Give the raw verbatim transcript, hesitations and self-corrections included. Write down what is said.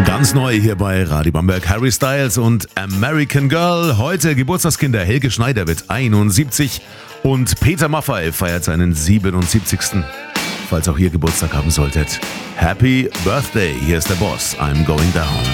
Ganz neu hier bei Radio Bamberg, Harry Styles und American Girl. Heute Geburtstagskinder. Helge Schneider wird einundsiebzig und Peter Maffay feiert seinen siebenundsiebzigsten Falls auch ihr Geburtstag haben solltet. Happy Birthday, hier ist der Boss, I'm going down.